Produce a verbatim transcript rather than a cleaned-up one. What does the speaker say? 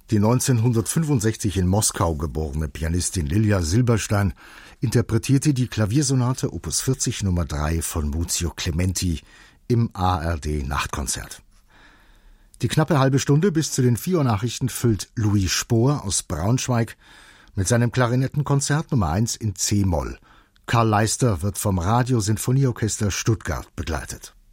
Die neunzehnhundertfünfundsechzig in Moskau geborene Pianistin Lilja Silberstein interpretierte die Klaviersonate Opus vierzig Nummer drei von Muzio Clementi im A R D-Nachtkonzert. Die knappe halbe Stunde bis zu den vier Uhr Nachrichten füllt Louis Spohr aus Braunschweig mit seinem Klarinettenkonzert Nummer eins in C-Moll. Karl Leister wird vom Radio-Sinfonieorchester Stuttgart begleitet.